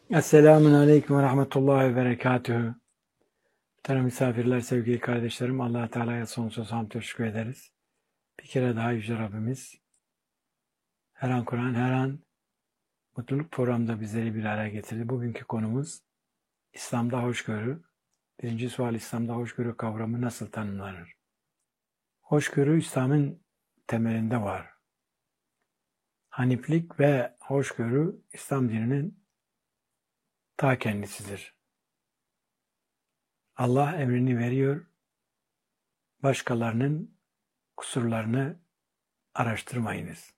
Esselamun Aleyküm ve Rahmetullahi ve Berekatühü. Muhterem misafirler, sevgili kardeşlerim, Allah-u Teala'ya sonsuz hamd teşekkür ederiz. Bir kere daha Yüce Rabbimiz her an Kur'an, her an mutluluk programında bizleri bir araya getirdi. Bugünkü konumuz İslam'da hoşgörü. Birinci sual, İslam'da hoşgörü kavramı nasıl tanımlanır? Hoşgörü İslam'ın temelinde var. Haniflik ve hoşgörü İslam dininin ta kendisidir. Allah emrini veriyor, başkalarının kusurlarını araştırmayınız.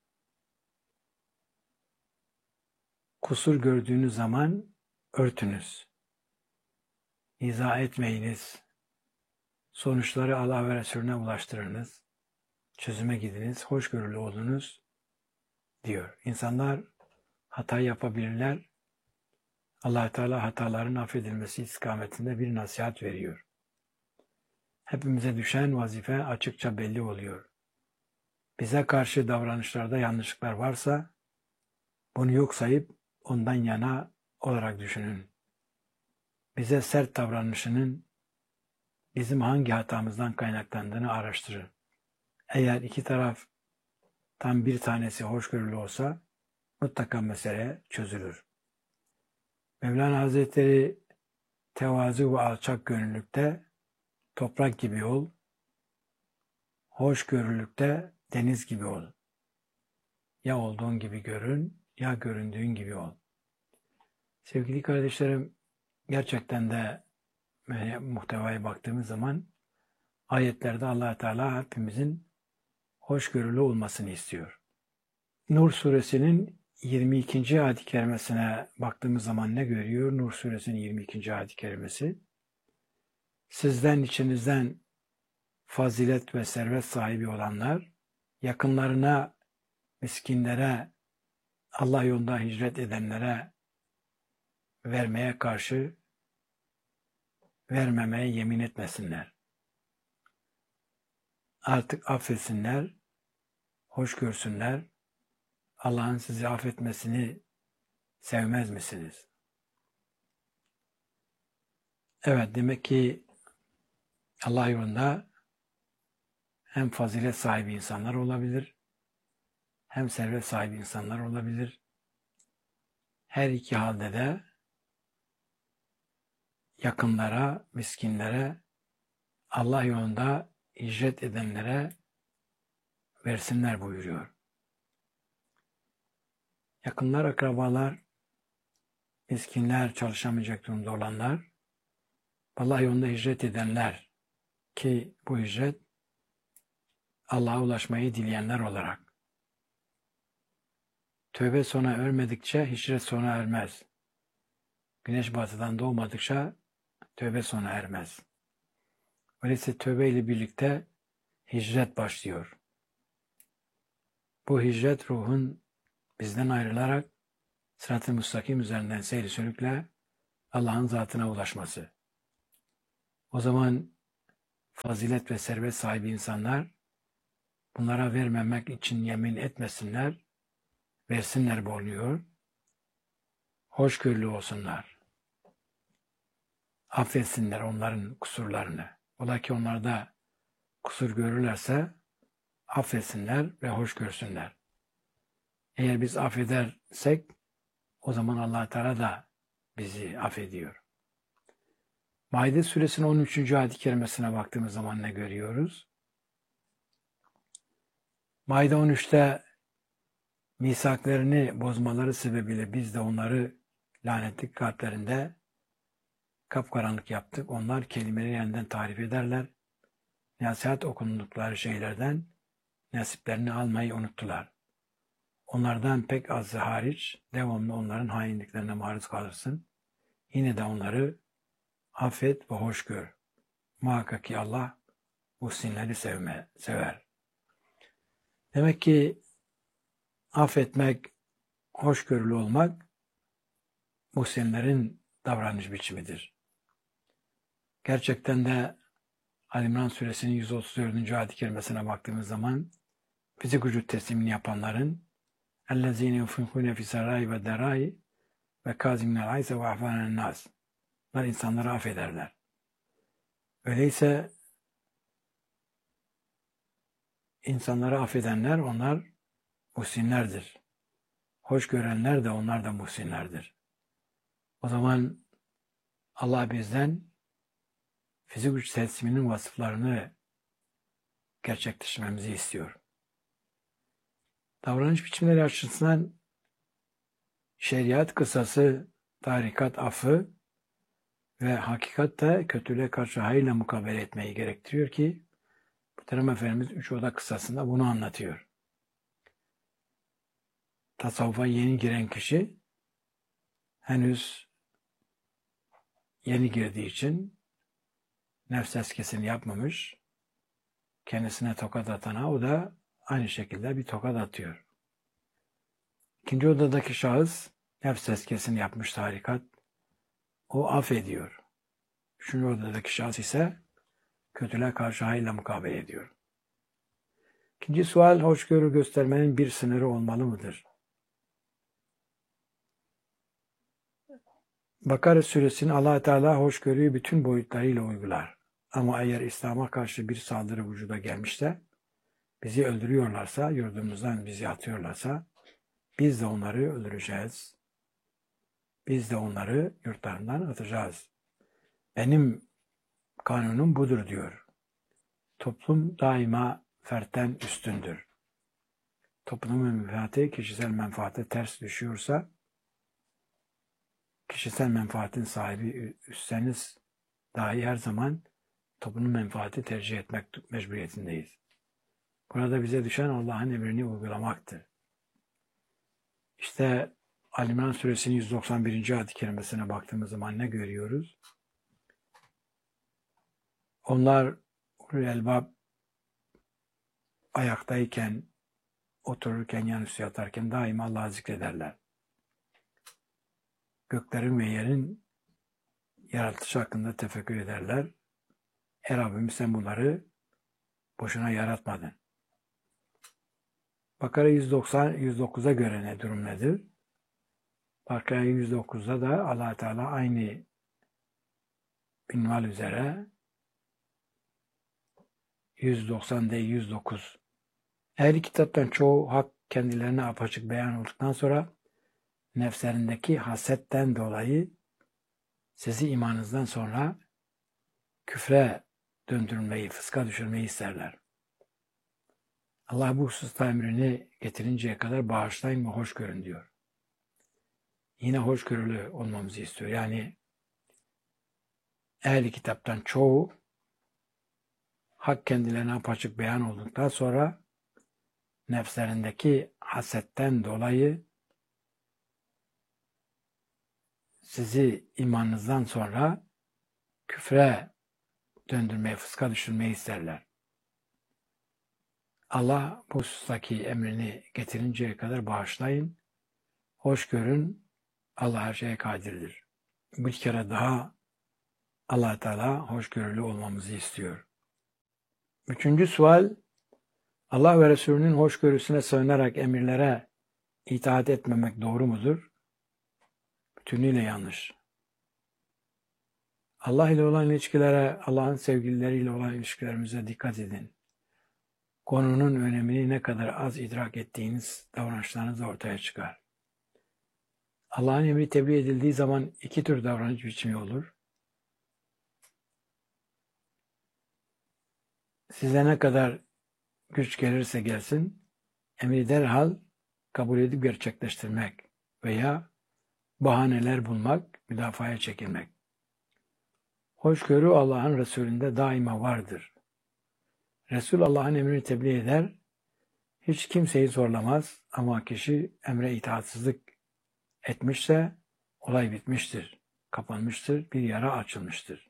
Kusur gördüğünüz zaman örtünüz. İzah etmeyiniz. Sonuçları Allah ve Resulüne ulaştırınız. Çözüme gidiniz, hoşgörülü olunuz diyor. İnsanlar hata yapabilirler. Allah Teala hataların affedilmesi istikametinde bir nasihat veriyor. Hepimize düşen vazife açıkça belli oluyor. Bize karşı davranışlarda yanlışlıklar varsa bunu yok sayıp ondan yana olarak düşünün. Bize sert davranışının bizim hangi hatamızdan kaynaklandığını araştırın. Eğer iki taraftan bir tanesi hoşgörülü olsa mutlaka mesele çözülür. Mevlana Hazretleri tevazu ve alçak gönüllükte toprak gibi ol, hoşgörülükte deniz gibi ol. Ya olduğun gibi görün, ya göründüğün gibi ol. Sevgili kardeşlerim, gerçekten de muhtevaya baktığımız zaman ayetlerde Allah Teala hepimizin hoşgörülü olmasını istiyor. Nur suresinin 22. ayet-i kerimesine baktığımız zaman ne görüyor? Nur suresinin 22. ayet-i kerimesi. Sizden içinizden fazilet ve servet sahibi olanlar, yakınlarına, miskinlere, Allah yolunda hicret edenlere vermeye karşı vermemeye yemin etmesinler. Artık affetsinler, hoş görsünler. Allah'ın sizi affetmesini sevmez misiniz? Evet, demek ki Allah yolunda hem fazilet sahibi insanlar olabilir, hem servet sahibi insanlar olabilir. Her iki halde de yakınlara, miskinlere, Allah yolunda hicret edenlere versinler buyuruyor. Yakınlar, akrabalar, miskinler, çalışamayacak durumda olanlar, Allah yolunda hicret edenler ki bu hicret Allah'a ulaşmayı dileyenler olarak. Tövbe sona ermedikçe hicret sona ermez. Güneş batıdan doğmadıkça tövbe sona ermez. Öyleyse tövbe ile birlikte hicret başlıyor. Bu hicret ruhun bizden ayrılarak sırat-ı müstakim üzerinden seyri sülükle Allah'ın zatına ulaşması. O zaman fazilet ve servet sahibi insanlar bunlara vermemek için yemin etmesinler, versinler bulunuyor. Hoşgörülü olsunlar. Affetsinler onların kusurlarını. Ola ki onlarda kusur görürlerse affetsinler ve hoş görsünler. Eğer biz affedersek o zaman Allah Teala da bizi affediyor. Maide suresinin 13. ayet-i kerimesine baktığımız zaman ne görüyoruz? Maide 13'te misaklarını bozmaları sebebiyle biz de onları lanetlik kalplerinde kapkaranlık yaptık. Onlar kelimeleri yeniden tarif ederler. Nasihat okundukları şeylerden nasiplerini almayı unuttular. Onlardan pek azı hariç devamlı onların hainliklerine maruz kalırsın. Yine de onları affet ve hoş gör. Muhakkak ki Allah muhsinleri sever. Demek ki affetmek, hoşgörülü olmak muhsinlerin davranış biçimidir. Gerçekten de Ali İmran suresinin 134. ayet-i kerimesine baktığımız zaman fizik vücut teslimini yapanların اَلَّذ۪ينَ يُنْفِقُونَ فِي سَرَّاءِ وَالدَّرَاءِ ve kâzimnel gayze ve afânen nâs. Bunlar insanları affederler. Öyleyse insanları affedenler onlar muhsinlerdir. Hoş görenler de onlar da muhsinlerdir. O zaman Allah bizden fizik güç tesliminin vasıflarını gerçekleştirmemizi istiyor. Davranış biçimleri açısından şeriat kısası, tarikat affı ve hakikatte kötülüğe karşı hayırla mukabele etmeyi gerektiriyor ki Muhterem Efendimiz Üç Oda kıssasında bunu anlatıyor. Tasavvufa yeni giren kişi henüz yeni girdiği için nefs eskisini yapmamış, kendisine tokat atana o da aynı şekilde bir tokat atıyor. İkinci odadaki şahıs nefs eskisini yapmış tarikat, o affediyor. Üçüncü odadaki şahıs ise kötülüğe karşı hayırla mukabele ediyor. İkinci sual, hoşgörü göstermenin bir sınırı olmalı mıdır? Bakara suresinin Allah Teala hoşgörüyü bütün boyutlarıyla uygular. Ama eğer İslam'a karşı bir saldırı vücuda gelmişse, bizi öldürüyorlarsa, yurdumuzdan bizi atıyorlarsa, biz de onları öldüreceğiz. Biz de onları yurtlarından atacağız. Benim kanunum budur diyor. Toplum daima fertten üstündür. Toplumun menfaati kişisel menfaate ters düşüyorsa, kişisel menfaatin sahibi üstseniz dahi her zaman toplumun menfaati tercih etmek mecburiyetindeyiz. Burada bize düşen Allah'ın emrini uygulamaktır. İşte Ali İmran suresinin 191. ayet-i kerimesine baktığımız zaman ne görüyoruz? Onlar ulul elbab ayaktayken, otururken, yanüstü yatarken daima Allah'ı zikrederler. Göklerin ve yerin yaratışı hakkında tefekkür ederler. Rabbim sen bunları boşuna yaratmadın. Bakara 109'a göre ne durum nedir? Bakara 109'da da Allah Teala aynı minval üzere 190 değil 109. Ehli kitaptan çoğu hak kendilerine apaçık beyan olduktan sonra nefslerindeki hasetten dolayı sizi imanınızdan sonra küfre döndürmeyi, fıska düşürmeyi isterler. Allah bu hususta emrini getirinceye kadar bağışlayın ve hoş görün diyor. Yine hoşgörülü olmamızı istiyor. Yani ehli kitaptan çoğu hak kendilerine apaçık beyan olduktan sonra nefslerindeki hasetten dolayı sizi imanınızdan sonra küfre döndürmeyi, fıska düşürmeyi isterler. Allah bu husustaki emrini getirinceye kadar bağışlayın, hoş görün, Allah her şeye kadirdir. Bir kere daha Allah Teala hoşgörülü olmamızı istiyor. Üçüncü sual, Allah ve Resulünün hoşgörüsüne sığınarak emirlere itaat etmemek doğru mudur? Bütünüyle yanlış. Allah ile olan ilişkilere, Allah'ın sevgilileriyle olan ilişkilerimize dikkat edin. Konunun önemini ne kadar az idrak ettiğiniz davranışlarınız ortaya çıkar. Allah'ın emri tebliğ edildiği zaman iki tür davranış biçimi olur. Size ne kadar güç gelirse gelsin, emri derhal kabul edip gerçekleştirmek veya bahaneler bulmak, müdafaya çekilmek. Hoşgörü Allah'ın Resulünde daima vardır. Resul Allah'ın emrini tebliğ eder, hiç kimseyi zorlamaz ama kişi emre itaatsizlik etmişse olay bitmiştir, kapanmıştır, bir yara açılmıştır.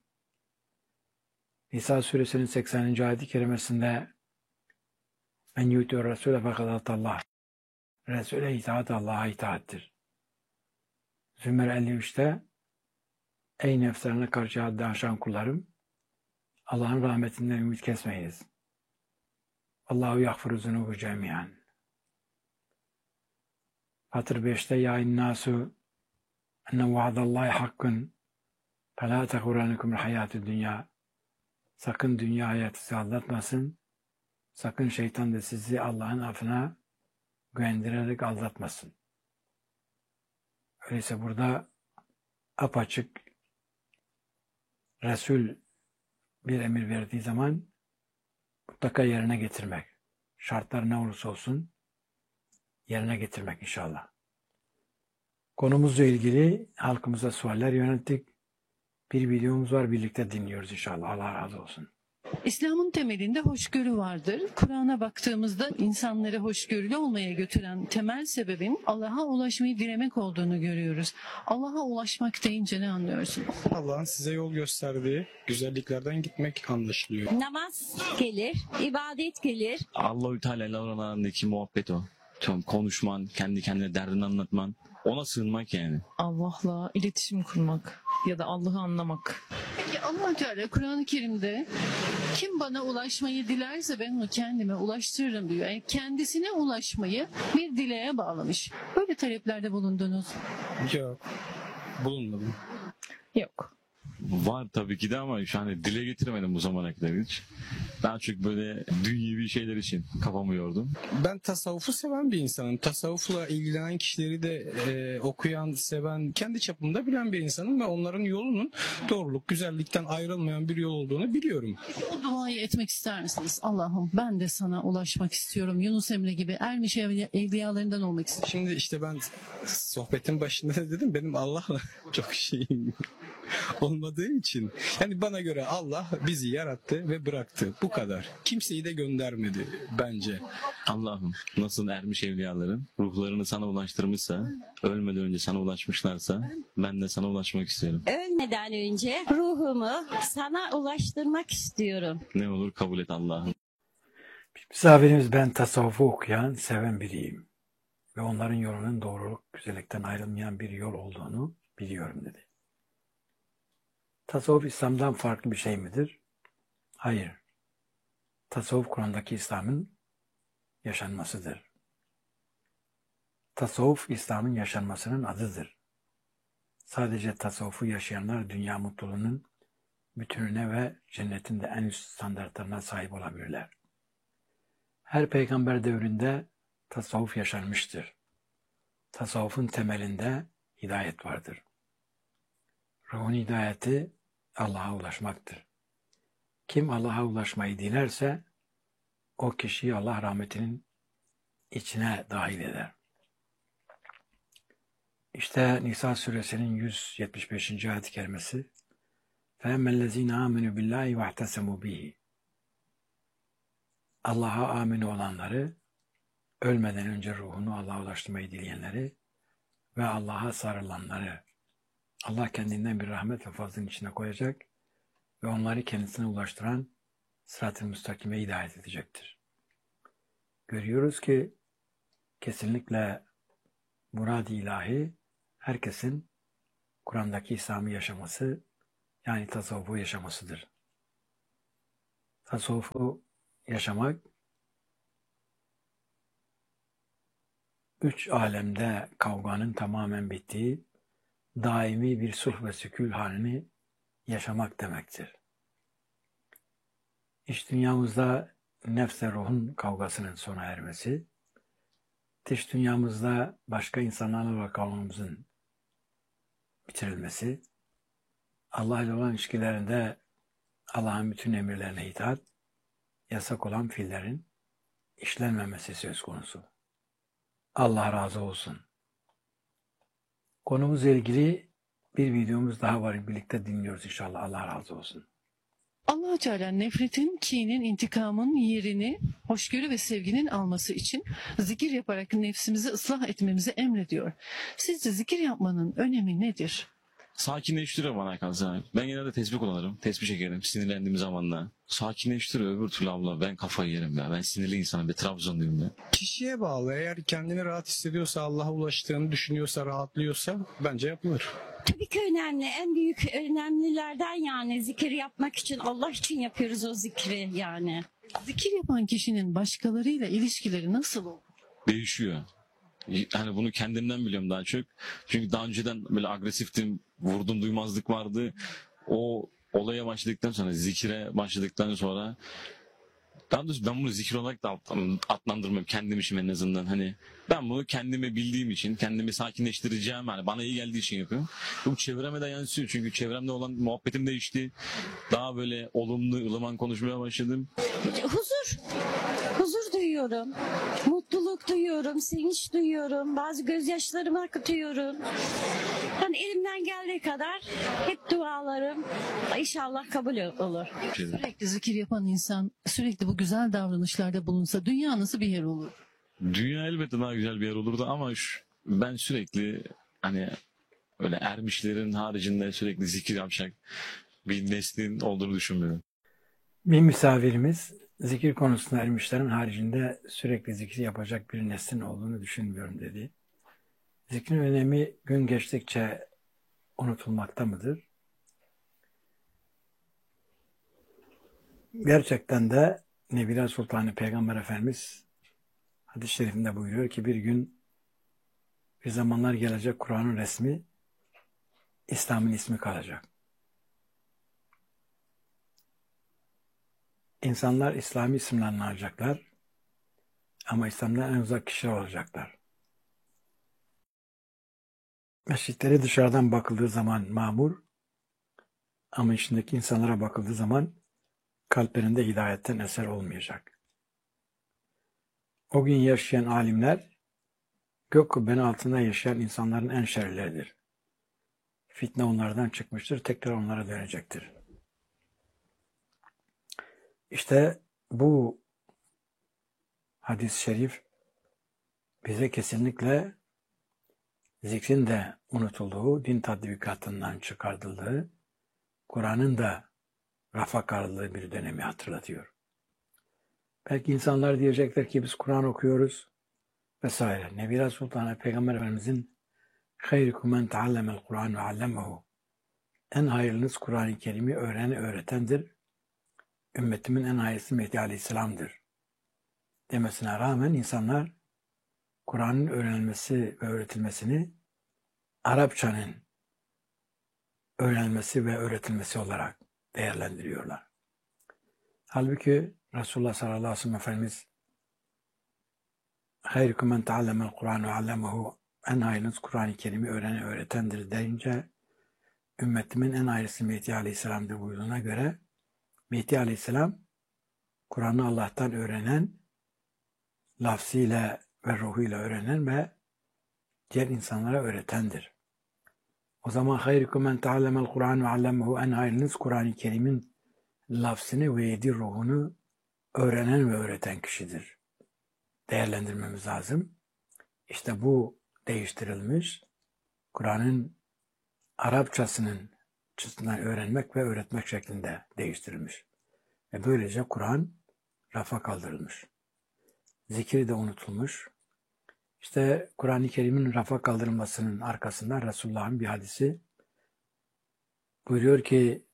Nisa suresinin 80. ayet-i kerimesinde "Men yu'tir Resule fekad atallah." Resul'e itaat Allah'a itaattir. Zümer 53'te "Ey nefslerine karşı haddi aşan kullarım, Allah'ın rahmetinden ümit kesmeyiniz. Allahu yagfiru zunubu cemiyan." Fatır 5'te "Ya innasu enne vaadallahi hakkun felâ tegurrennekumul hayâtud dünya. Sakın dünya hayatı sizi aldatmasın. Sakın şeytan da sizi Allah'ın affına güvendirerek aldatmasın. Öyleyse burada apaçık Resul bir emir verdiği zaman mutlaka yerine getirmek. Şartlar ne olursa olsun yerine getirmek inşallah. Konumuzla ilgili halkımıza sualler yönelttik. Bir videomuz var, birlikte dinliyoruz inşallah. Allah razı olsun. İslam'ın temelinde hoşgörü vardır. Kur'an'a baktığımızda insanları hoşgörülü olmaya götüren temel sebebin Allah'a ulaşmayı dilemek olduğunu görüyoruz. Allah'a ulaşmak deyince ne anlıyorsunuz? Allah'ın size yol gösterdiği güzelliklerden gitmek anlaşılıyor. Namaz gelir, ibadet gelir. Allahü Teala ile aralarındaki muhabbet o. Konuşman, kendi kendine derdini anlatman, ona sığınmak yani. Allah'la iletişim kurmak ya da Allah'ı anlamak. Peki Allah Teala Kur'an-ı Kerim'de kim bana ulaşmayı dilerse ben onu kendime ulaştırırım diyor. Yani kendisine ulaşmayı bir dileğe bağlamış. Böyle taleplerde bulundunuz. Yok, bulunmadım. Yok. Var tabii ki de ama şu an dile getiremedim bu zamana kadar hiç. Daha çok böyle dünyevi şeyler için kafamı yordum. Ben tasavvufu seven bir insanım. Tasavvufla ilgilenen kişileri de okuyan, seven, kendi çapımda bilen bir insanım ve onların yolunun doğruluk, güzellikten ayrılmayan bir yol olduğunu biliyorum. O duayı etmek ister misiniz? Allah'ım ben de sana ulaşmak istiyorum. Yunus Emre gibi ermiş evliyalarından olmak istiyorum. Şimdi işte ben sohbetin başında da dedim benim Allah'la çok şeyim olmadığı için. Yani bana göre Allah bizi yarattı ve bıraktı. Bu kadar. Kimseyi de göndermedi bence. Allah'ım nasıl ermiş evliyaların ruhlarını sana ulaştırmışsa, ölmeden önce sana ulaşmışlarsa ben de sana ulaşmak istiyorum. Ölmeden önce ruhumu sana ulaştırmak istiyorum. Ne olur kabul et Allah'ım. Misafirimiz ben tasavvufu okuyan, seven biriyim. Ve onların yolunun doğruluk, güzellikten ayrılmayan bir yol olduğunu biliyorum dedi. Tasavvuf İslam'dan farklı bir şey midir? Hayır. Tasavvuf Kur'an'daki İslam'ın yaşanmasıdır. Tasavvuf İslam'ın yaşanmasının adıdır. Sadece tasavvufu yaşayanlar dünya mutluluğunun bütününe ve cennetin de en üst standartlarına sahip olabilirler. Her peygamber devrinde tasavvuf yaşanmıştır. Tasavvufun temelinde hidayet vardır. Ruhun hidayeti Allah'a ulaşmaktır. Kim Allah'a ulaşmayı dilerse o kişiyi Allah rahmetinin içine dahil eder. İşte Nisa suresinin 175. ayet-i kerimesi فَاَمَّا الَّذ۪ينَ آمَنُوا بِاللّٰهِ وَاحْتَسَمُوا بِهِ Allah'a amin olanları, ölmeden önce ruhunu Allah'a ulaştırmayı dileyenleri ve Allah'a sarılanları Allah kendinden bir rahmet ve fazlın içine koyacak ve onları kendisine ulaştıran sırat-ı müstakime hidayet edecektir. Görüyoruz ki kesinlikle murad-ı ilahi herkesin Kur'an'daki İslam'ı yaşaması, yani tasavvufu yaşamasıdır. Tasavvufu yaşamak, üç alemde kavganın tamamen bittiği, daimi bir sulh ve sükûn halini yaşamak demektir. İç dünyamızda nefs ve ruhun kavgasının sona ermesi, dış dünyamızda başka insanlarla kavgamızın bitirilmesi, Allah ile olan ilişkilerinde Allah'ın bütün emirlerine itaat, yasak olan fiillerin işlenmemesi söz konusu. Allah razı olsun. Konumuzla ilgili bir videomuz daha var. Birlikte dinliyoruz inşallah. Allah razı olsun. Allah Teala nefretin, kinin, intikamın yerini hoşgörü ve sevginin alması için zikir yaparak nefsimizi ıslah etmemizi emrediyor. Sizce zikir yapmanın önemi nedir? Sakinleştiriyor bana kalsa. Ben genelde tesbih kullanırım. Tesbih çekerim sinirlendiğim zamanla. Sakinleştiriyor, öbür türlü abla ben kafayı yerim ya. Ben sinirli insanım ve Trabzonluyum ya. Kişiye bağlı. Eğer kendini rahat hissediyorsa, Allah'a ulaştığını düşünüyorsa, rahatlıyorsa bence yapılır. Tabii ki önemli. En büyük önemlilerden yani zikir yapmak için Allah için yapıyoruz o zikri yani. Zikir yapan kişinin başkalarıyla ilişkileri nasıl olur? Değişiyor. Hani bunu kendimden biliyorum daha çok. Çünkü daha önceden böyle agresiftim, vurdum duymazlık vardı. O olaya başladıktan sonra, zikire başladıktan sonra, daha doğrusu ben bunu zikir olarak da adlandırmıyorum kendim için en azından. Hani ben bunu kendimi bildiğim için, kendimi sakinleştireceğim, hani bana iyi geldiği için yapıyorum. Bu çevreme de yansıyor çünkü çevremde olan muhabbetim değişti. Daha böyle olumlu, ılıman konuşmaya başladım. Huzur duyuyorum. Mutluluk duyuyorum. Sevinç duyuyorum. Bazı gözyaşlarımı akıtıyorum. Yani elimden geldiği kadar hep dualarım inşallah kabul olur. Sürekli zikir yapan insan sürekli bu güzel davranışlarda bulunsa dünya nasıl bir yer olur? Dünya elbette daha güzel bir yer olurdu ama ben sürekli hani öyle ermişlerin haricinde sürekli zikir yapacak bir neslin olduğunu düşünmüyorum. Bir misafirimiz zikir konusunda ermişlerin haricinde sürekli zikir yapacak bir neslin olduğunu düşünmüyorum dedi. Zikrin önemi gün geçtikçe unutulmakta mıdır? Gerçekten de Nebiler Sultanı Peygamber Efendimiz hadis-i şerifinde buyuruyor ki bir gün bir zamanlar gelecek Kur'an'ın resmi İslam'ın ismi kalacak. İnsanlar İslami isimlerini alacaklar ama İslam'dan en uzak kişiler olacaklar. Mescitleri dışarıdan bakıldığı zaman mamur ama içindeki insanlara bakıldığı zaman kalplerinde hidayetten eser olmayacak. O gün yaşayan alimler gök kubbenin altında yaşayan insanların en şerlileridir. Fitne onlardan çıkmıştır, tekrar onlara dönecektir. İşte bu hadis-i şerif bize kesinlikle zikrin de unutulduğu, din tatbikatından çıkartıldığı, Kur'an'ın da rafa kaldırıldığı bir dönemi hatırlatıyor. Belki insanlar diyecekler ki biz Kur'an okuyoruz vesaire. Nebiler Sultanı Peygamber Efendimizin "Hayrukum men taallemel Kur'an ve allemehu." En hayırlınız Kur'an-ı Kerim'i öğreni öğretendir. Ümmetimin en hayırlısı Mehdi Aleyhisselam'dır demesine rağmen insanlar Kur'an'ın öğrenilmesi ve öğretilmesini Arapçanın öğrenilmesi ve öğretilmesi olarak değerlendiriyorlar. Halbuki Resulullah sallallahu aleyhi ve sellem Efendimiz "Hayrukum men taallemel Kur'an ve allemehu." En hayırlınız Kur'an-ı Kerim'i öğreni öğretendir deyince ümmetimin en hayırlısı Mehdi Aleyhisselam'dır buyurduğuna göre Mehdi Aleyhisselam Kur'an'ı Allah'tan öğrenen, lafzıyla ve ruhuyla öğrenen ve diğer insanlara öğretendir. O zaman hayrukum men taallemel Kur'an ve allemehu, en hayırlınız Kur'an-ı Kerim'in lafzını ve yedi ruhunu öğrenen ve öğreten kişidir. Değerlendirmemiz lazım. İşte bu değiştirilmiş, Kur'an'ın Arapçasının çıtından öğrenmek ve öğretmek şeklinde değiştirilmiş. Ve böylece Kur'an rafa kaldırılmış. Zikir de unutulmuş. İşte Kur'an-ı Kerim'in rafa kaldırılmasının arkasında Resulullah'ın bir hadisi buyuruyor ki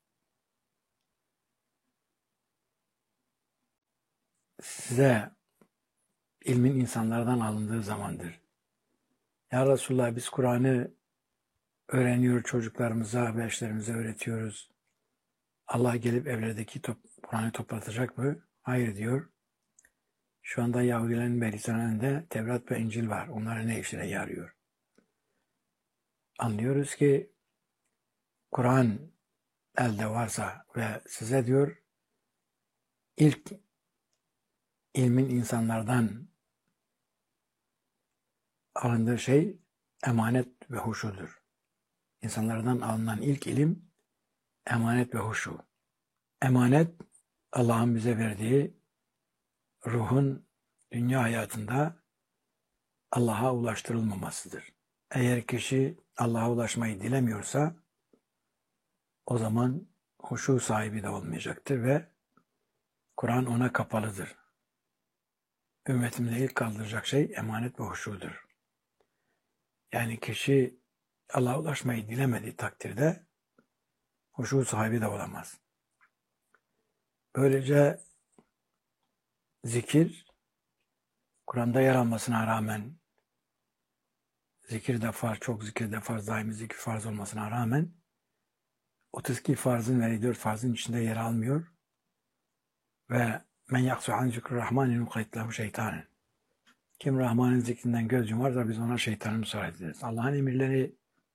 size ilmin insanlardan alındığı zamandır. Ya Resulullah biz Kur'an'ı öğreniyor çocuklarımıza ve eşlerimize öğretiyoruz. Allah gelip evlerdeki Kur'an'ı toplatacak mı? Hayır diyor. Şu anda Yahudilerin belirtilerinde Tevrat ve İncil var. Onlara ne işine yarıyor? Anlıyoruz ki Kur'an elde varsa ve size diyor ilk ilmin insanlardan alındığı şey emanet ve huşudur. İnsanlardan alınan ilk ilim emanet ve huşu. Emanet Allah'ın bize verdiği ruhun dünya hayatında Allah'a ulaştırılmamasıdır. Eğer kişi Allah'a ulaşmayı dilemiyorsa o zaman huşu sahibi de olmayacaktır ve Kur'an ona kapalıdır. Ümmetimde ilk kaldıracak şey emanet ve huşudur. Yani kişi Allah'a ulaşmayı dilemediği takdirde huşu sahibi de olamaz. Böylece zikir Kur'an'da yer almasına rağmen zikir de farz, çok zikir de farz, daimi zikir farz olmasına rağmen 32 farzın ve 4 farzın içinde yer almıyor. Ve men yaksu an zikri rahmanin kayıtlahu şeytanen. Kim Rahman'ın zikrinden göz yumarsa biz ona şeytanı müsaade ederiz. Allah'ın emirleri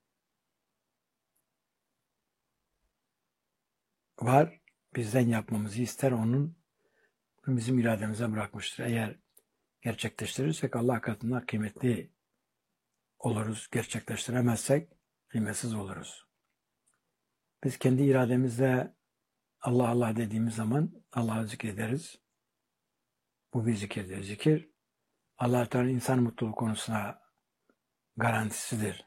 var. Bizden yapmamızı ister. Onun bizim irademize bırakmıştır. Eğer gerçekleştirirsek Allah katında kıymetli oluruz. Gerçekleştiremezsek kıymetsiz oluruz. Biz kendi irademizle Allah Allah dediğimiz zaman Allah'ı zikrederiz. Bu bir zikirdir. Zikir Allah Teala insan mutluluğu konusuna garantisidir.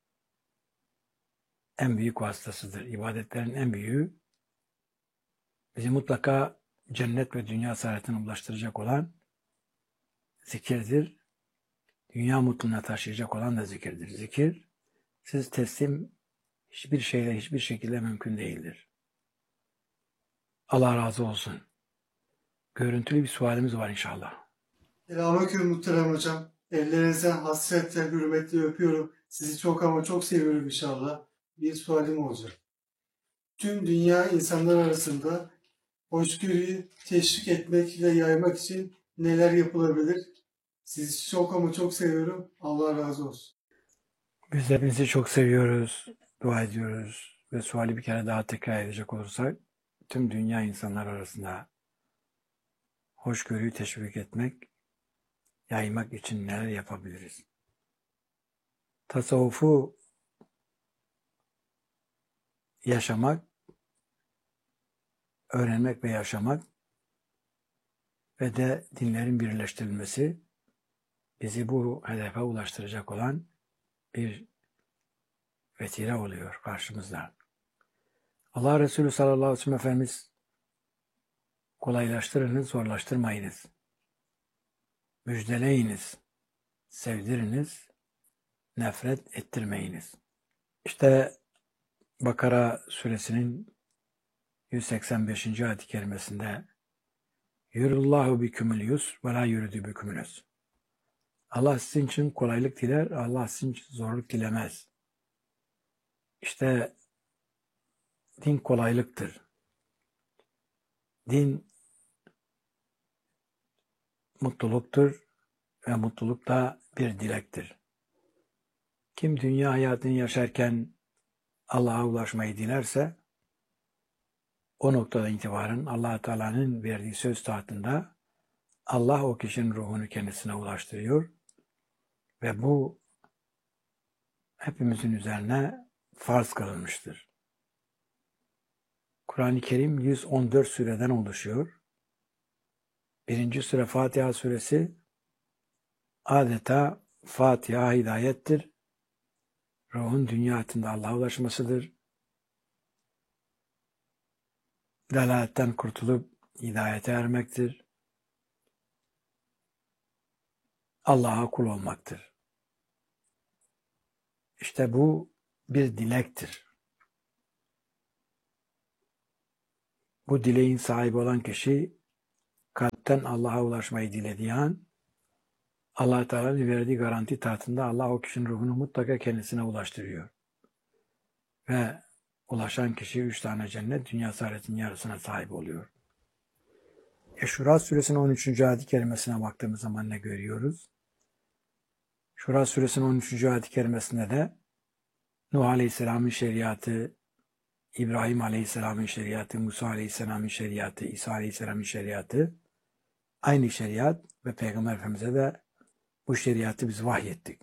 En büyük vasıtasıdır. İbadetlerin en büyüğü bizi mutlaka cennet ve dünya saadetine ulaştıracak olan zikirdir. Dünya mutluluğuna taşıyacak olan da zikirdir. Zikir, siz teslim hiçbir şeyle, hiçbir şekilde mümkün değildir. Allah razı olsun. Görüntülü bir sualimiz var inşallah. Selamünaleyküm muhterem hocam. Ellerinizden hasretle, hürmetle öpüyorum. Sizi çok ama çok seviyorum inşallah. Bir sualim olacak. Tüm dünya insanlar arasında hoşgörüyü teşvik etmek ve yaymak için neler yapılabilir? Sizi çok ama çok seviyorum. Allah razı olsun. Biz hepinizi çok seviyoruz, dua ediyoruz ve suali bir kere daha tekrar edecek olursak, tüm dünya insanlar arasında hoşgörüyü teşvik etmek, yaymak için neler yapabiliriz? Tasavvufu yaşamak, öğrenmek ve yaşamak ve de dinlerin birleştirilmesi bizi bu hedefe ulaştıracak olan bir vesile oluyor karşımızda. Allah Resulü sallallahu aleyhi ve sellem Efendimiz kolaylaştırınız, zorlaştırmayınız. Müjdeleyiniz, sevdiriniz, nefret ettirmeyiniz. İşte Bakara suresinin 185. ayet-i kerimesinde Yuridullahu bikümül yusr ve la yuridu bikümül usr. Allah sizin için kolaylık diler, Allah sizin için zorluk dilemez. İşte din kolaylıktır. Din mutluluktur ve mutluluk da bir dilektir. Kim dünya hayatını yaşarken Allah'a ulaşmayı dilerse o noktadan itibaren Allah Teala'nın verdiği söz tahtında Allah o kişinin ruhunu kendisine ulaştırıyor ve bu hepimizin üzerine farz kılınmıştır. Kur'an-ı Kerim 114 sureden oluşuyor. Birinci sure Fatiha suresi adeta Fatiha hidayettir. Ruhun dünya hayatında Allah'a ulaşmasıdır. Delaletten kurtulup hidayete ermektir. Allah'a kul olmaktır. İşte bu bir dilektir. Bu dileğin sahibi olan kişi kalpten Allah'a ulaşmayı dilediği an Allah Teala'nın verdiği garanti tahtında Allah o kişinin ruhunu mutlaka kendisine ulaştırıyor. Ve ulaşan kişi 3 tane cennet, dünya saadetinin yarısına sahip oluyor. Şura suresinin 13. ayet-i kerimesine baktığımız zaman ne görüyoruz? Şura suresinin 13. ayet-i kerimesinde de Nuh Aleyhisselam'ın şeriatı, İbrahim Aleyhisselam'ın şeriatı, Musa Aleyhisselam'ın şeriatı, İsa Aleyhisselam'ın şeriatı, aynı şeriat ve Peygamber Efendimiz'e de bu şeriatı biz vahyettik.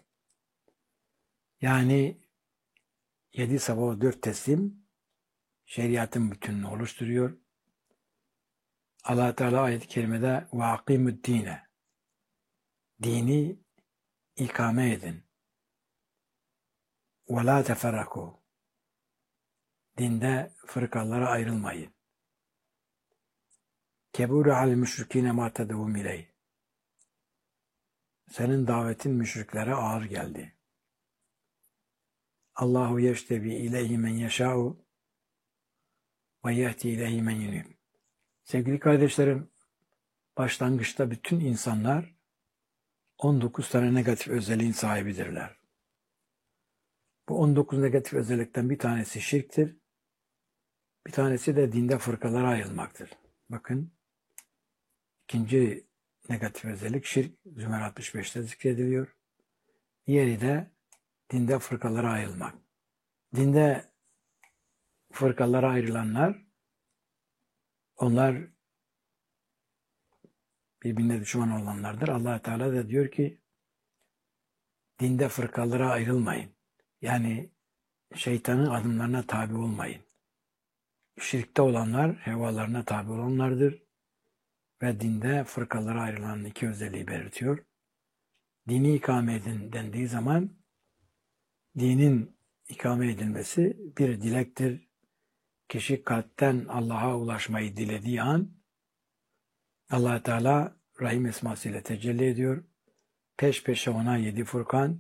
Yani 7 sabah 4 teslim şeriatın bütününü oluşturuyor. Allah Teala ayet-i kerimede وَاَقِيمُ الدِّينَ dini ikame edin. وَلَا تَفَرَّقُوا dinde fırkalara ayrılmayın. كَبُورَ عَلِ الْمُشْرِك۪ينَ مَا تَدَوُمْ اِلَيْهِ senin davetin müşriklere ağır geldi. Allahu yeştebi ileyhi men yeşâ'u ve yehti ileyhi men yunib. Sevgili kardeşlerim, başlangıçta bütün insanlar 19 tane negatif özelliğin sahibidirler. Bu 19 negatif özellikten bir tanesi şirktir. Bir tanesi de dinde fırkalara ayrılmaktır. Bakın, ikinci negatif özellik şirk, Zümer 65'te zikrediliyor. Diğeri de dinde fırkalara ayrılmak. Dinde fırkalara ayrılanlar, onlar birbirine düşman olanlardır. Allah Teala da diyor ki, dinde fırkalara ayrılmayın. Yani şeytanın adımlarına tabi olmayın. Şirkte olanlar hevalarına tabi olanlardır ve dinde fırkalara ayrılan iki özelliği belirtiyor. Dini ikame edin dendiği zaman dinin ikame edilmesi bir dilektir. Kişi kalpten Allah'a ulaşmayı dilediği an Allah Teala Rahim esmasıyla tecelli ediyor. Peş peşe ona 7 Furkan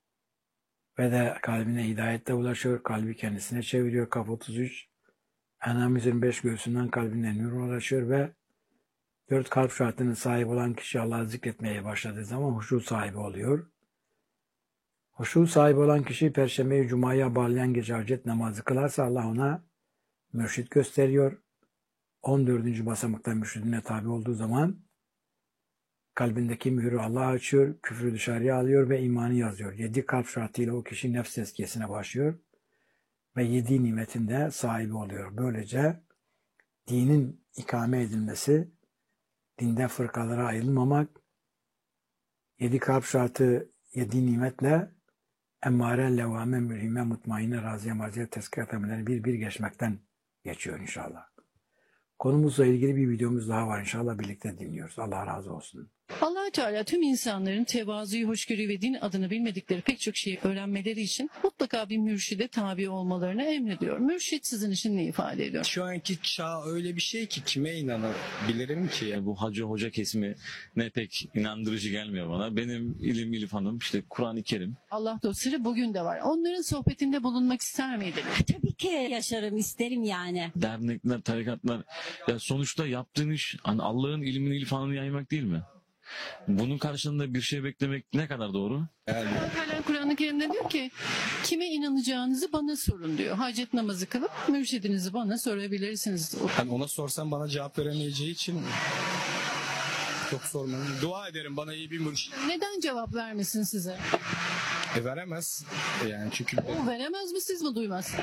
ve de kalbine hidayetle ulaşıyor. Kalbi kendisine çeviriyor. Kaf 33. En'am 25 göğsünden kalbine nur ulaşıyor ve 4 kalp şartının sahibi olan kişi Allah'ı zikretmeye başladığı zaman huşu sahibi oluyor. Huşu sahibi olan kişi Perşembe-i Cuma'ya bağlayan gece hacet namazı kılarsa Allah ona mürşit gösteriyor. 14. basamakta mürşidine tabi olduğu zaman kalbindeki mührü Allah açıyor, küfrü dışarıya alıyor ve imanı yazıyor. 7 kalp şartıyla o kişi nefs tezkiyesine başlıyor ve 7 nimetin de sahibi oluyor. Böylece dinin ikame edilmesi, dinde fırkalara ayrılmamak, 7 kalp şartı 7 nimetle emmare, levame, mülhime, mutmainne, raziye, marziye, tezkiye temellerini bir bir geçmekten geçiyor inşallah. Konumuzla ilgili bir videomuz daha var inşallah, birlikte dinliyoruz. Allah razı olsun. Allah Teala tüm insanların tevazuyu, hoşgörüyü ve din adını bilmedikleri pek çok şeyi öğrenmeleri için mutlaka bir mürşide tabi olmalarını emrediyor. Mürşit sizin için ne ifade ediyor? Şu anki çağ öyle bir şey ki kime inanabilirim ki? Yani bu hacı hoca kesimi ne pek inandırıcı gelmiyor bana. Benim ilim İrfanım işte Kur'an-ı Kerim. Allah dostları bugün de var. Onların sohbetinde bulunmak ister miydiniz? Tabii ki yaşarım, isterim yani. Dernekler, tarikatlar. Ya sonuçta yaptığın iş hani Allah'ın ilmini, irfanını yaymak değil mi? Bunun karşılığında bir şey beklemek ne kadar doğru? Yani Allah Teala Kur'an-ı Kerim'de diyor ki kime inanacağınızı bana sorun diyor. Hacet namazı kılıp mürşidinizi bana sorabilirsiniz. hani ona sorsam bana cevap veremeyeceği için çok sormam. Dua ederim bana iyi bir mürşit. Neden cevap vermesin size? Veremez. Yani çünkü O veremez mi, siz mi duymazsınız?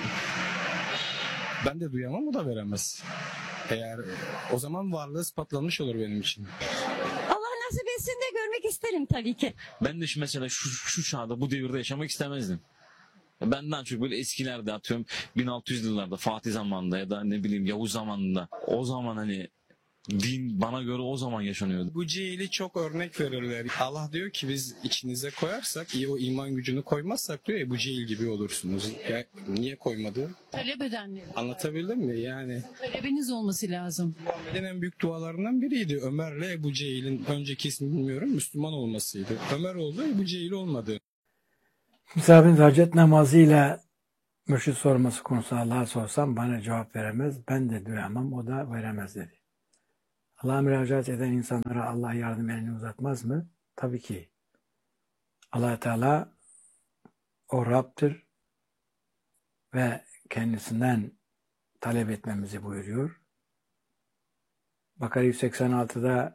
ben de duyamam, o da veremez. Eğer o zaman varlığı ispatlanmış olur benim için. Allah nasip etsin de görmek isterim tabii ki. Ben de mesela şu çağda, bu devirde yaşamak istemezdim. Benden çok böyle eskilerde, atıyorum 1600 yıllarda Fatih zamanında ya da ne bileyim Yavuz zamanında, o zaman hani din bana göre o zaman yaşanıyordu. Bu cehili çok örnek verirler. Allah diyor ki biz içinize koyarsak, o iman gücünü koymazsak diyor ya, bu cehil gibi olursunuz. Ya, niye koymadı? Talep edenleri. Anlatabildim mi? Yani Talebiniz olması lazım. Muhammed'in en büyük dualarından biriydi. Ömer'le Ebu Cehil'in, önceki ismini bilmiyorum, Müslüman olmasıydı. Ömer oldu, Ebu Cehil olmadı. Misafiriniz hacet namazıyla mürşit sorması konusunda Allah'a sorsam bana cevap veremez. Ben de duyamam, o da veremez dedi. Allah'a müracaat eden insanlara Allah yardım elini uzatmaz mı? Tabii ki. Allah Teala o Rab'dır ve kendisinden talep etmemizi buyuruyor. Bakara 186'da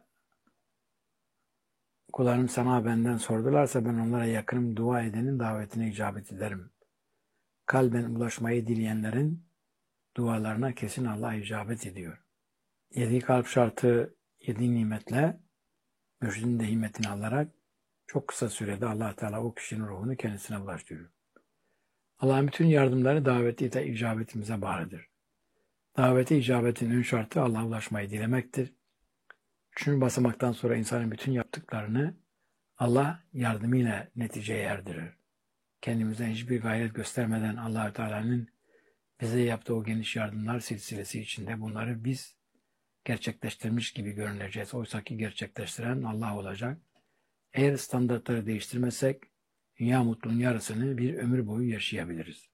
kullarım sana benden sordularsa ben onlara yakınım, dua edenin davetine icabet ederim. Kalben ulaşmayı dileyenlerin dualarına kesin Allah icabet ediyor. 7 kalp şartı 7 nimetle mürşidin de himmetini alarak çok kısa sürede Allah Teala o kişinin ruhunu kendisine ulaştırıyor. Allah'ın bütün yardımları daveti de icabetimize bağlıdır. Davete icabetin ön şartı Allah'a ulaşmayı dilemektir. 3. basamaktan sonra insanın bütün yaptıklarını Allah yardımıyla neticeye erdirir. Kendimizden hiçbir gayret göstermeden Allah Teala'nın bize yaptığı o geniş yardımlar silsilesi içinde bunları biz gerçekleştirmiş gibi görüneceğiz. Oysa ki gerçekleştiren Allah olacak. Eğer standartları değiştirmezsek dünya mutluluğun yarısını bir ömür boyu yaşayabiliriz.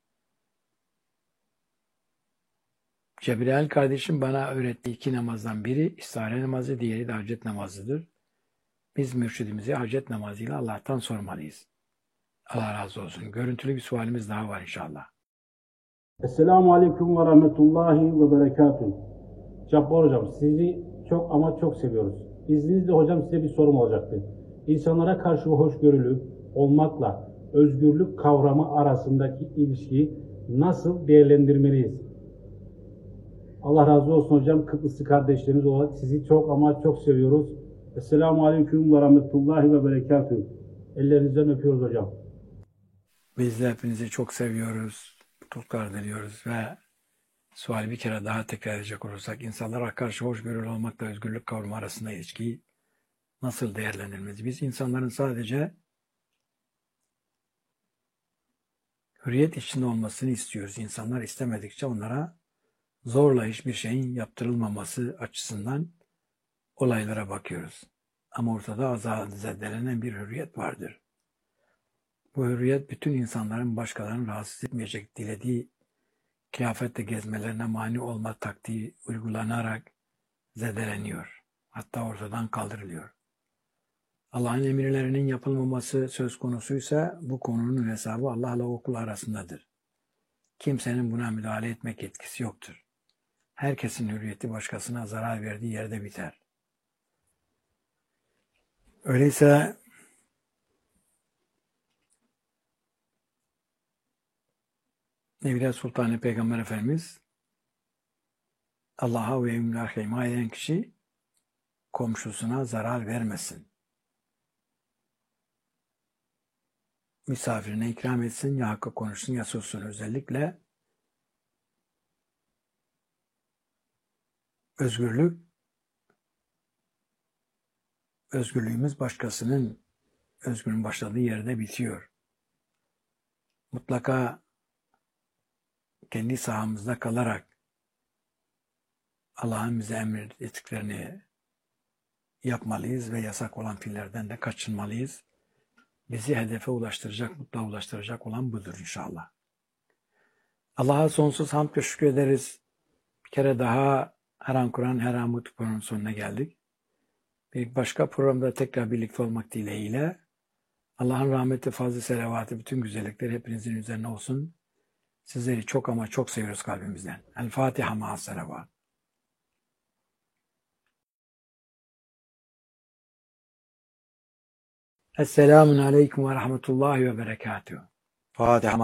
Cebrail kardeşim bana öğrettiği 2 namazdan biri istihare namazı, diğeri de hacet namazıdır. Biz mürşidimizi hacet namazıyla Allah'tan sormalıyız. Allah razı olsun. Görüntülü bir sualimiz daha var inşallah. Esselamu Aleyküm ve Rahmetullahi ve Berekatuhu. Cabbar Hocam, sizi çok ama çok seviyoruz. İzninizle hocam size bir sorum olacaktı. İnsanlara karşı hoşgörülü olmakla özgürlük kavramı arasındaki ilişkiyi nasıl değerlendirmeliyiz? Allah razı olsun hocam. Kıbrıslı kardeşlerimiz olarak sizi çok ama çok seviyoruz. Esselamu Aleyküm ve Rahmetullahi ve Berekatuhu. Ellerinizden öpüyoruz hocam. Biz de hepinizi çok seviyoruz, mutluluklar diliyoruz ve suali bir kere daha tekrar edecek olursak, insanlara karşı hoşgörülü olmakla özgürlük kavramı arasında ilişkiyi nasıl değerlendirmeliyiz? Biz insanların sadece hürriyet içinde olmasını istiyoruz. İnsanlar istemedikçe onlara zorla hiçbir şeyin yaptırılmaması açısından olaylara bakıyoruz. Ama ortada azazedelenen bir hürriyet vardır. Bu hürriyet bütün insanların başkalarını rahatsız etmeyecek, dilediği kıyafetle gezmelerine mani olma taktiği uygulanarak zedeleniyor. Hatta ortadan kaldırılıyor. Allah'ın emirlerinin yapılmaması söz konusuysa bu konunun hesabı Allah'la o kul arasındadır. Kimsenin buna müdahale etmek yetkisi yoktur. Herkesin hürriyeti başkasına zarar verdiği yerde biter. Öyleyse Nevriye Sultanı Peygamber Efendimiz Allah'a ve emrine iman eden kişi komşusuna zarar vermesin. Misafirine ikram etsin, ya hakkı konuşsun ya sussun. Özellikle özgürlüğümüz başkasının özgürlüğün başladığı yerde bitiyor. Mutlaka kendi sahamızda kalarak Allah'ın bize emrettiklerini yapmalıyız ve yasak olan fiillerden de kaçınmalıyız. Bizi hedefe ulaştıracak, mutluluğa ulaştıracak olan budur inşallah. Allah'a sonsuz hamd ve şükür ederiz. Bir kere daha Her An Kur'an, Her An Mutlu programının sonuna geldik. Bir başka programda tekrar birlikte olmak dileğiyle Allah'ın rahmeti, fazlı selavatı, bütün güzellikleri hepinizin üzerine olsun. Sizleri çok ama çok seviyoruz kalbimizden. El Fatiha ma'as selavat. Esselamun Aleyküm ve Rahmetullahi ve Berekatuhu. Fatiha.